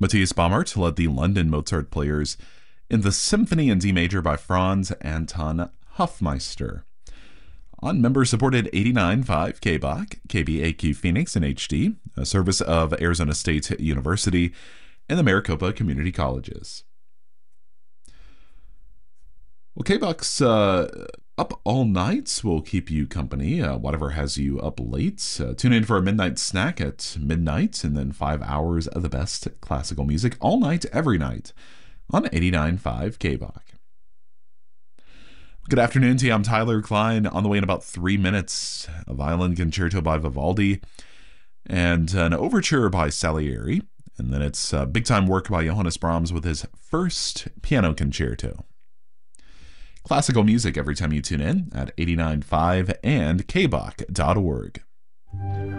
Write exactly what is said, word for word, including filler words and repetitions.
Matthias Baumert led the London Mozart players in the Symphony in D major by Franz Anton Hofmeister. On member-supported eighty-nine point five K B O C, K B A Q Phoenix in H D, a service of Arizona State University and the Maricopa Community Colleges. Well, K B O C's uh, Up All Night will keep you company, uh, whatever has you up late. Uh, tune in for a midnight snack at midnight, and then five hours of the best classical music all night, every night, on eighty-nine point five K B O C. Good afternoon to you. I'm Tyler Klein. On the way in about three minutes, a violin concerto by Vivaldi and an overture by Salieri. And then it's uh, big-time work by Johannes Brahms with his first piano concerto. Classical music every time you tune in at eighty-nine point five and K B O C dot org.